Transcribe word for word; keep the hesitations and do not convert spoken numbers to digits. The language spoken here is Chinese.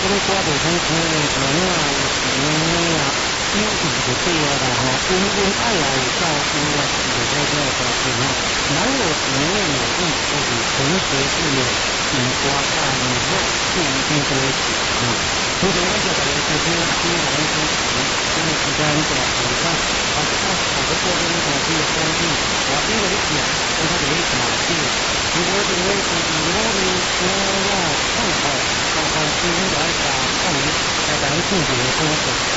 个歌袂通听的，人啊有钱啊，有钱就对啊啦吼，恩恩爱爱到永远是袂使这个条件吼。人有钱的努力，就是纯粹是呢，用歌加努力，不一定就会成吼。所以我就大家开始听咱们主持，这个时间就下午啊，啊，好多过这个东西的东西，我听着你讲，我就给你讲对。如果这个是以我的我我看法，看看今天来讲，看你来咱自己的工作。